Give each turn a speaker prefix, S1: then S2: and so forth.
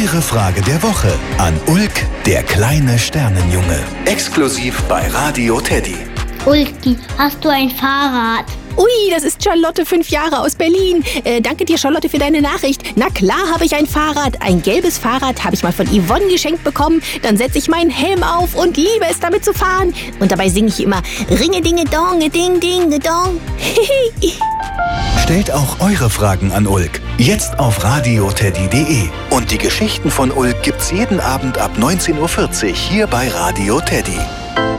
S1: Eure Frage der Woche an Ulk, der kleine Sternenjunge. Exklusiv bei Radio Teddy.
S2: Ulki, hast du ein Fahrrad?
S3: Ui, das ist Charlotte, 5 Jahre aus Berlin. Danke dir, Charlotte, für deine Nachricht. Na klar habe ich ein Fahrrad. Ein gelbes Fahrrad habe ich mal von Yvonne geschenkt bekommen. Dann setze ich meinen Helm auf und liebe es, damit zu fahren. Und dabei singe ich immer Ringe-Dinge-Dong, Ding-Ding-Dong.
S1: Stellt auch eure Fragen an Ulk. Jetzt auf radioteddy.de. Und die Geschichten von Ulk gibt's jeden Abend ab 19:40 Uhr hier bei Radio Teddy.